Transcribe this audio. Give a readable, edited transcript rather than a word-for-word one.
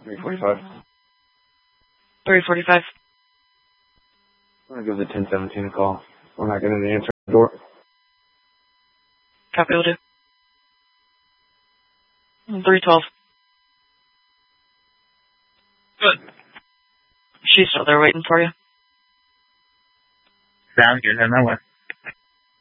345. 345. I'm going to give the 1017 a call. We're not getting the answer at the door. Copy, will do. 312. Good. She's still there waiting for you. Sounds good. On my way.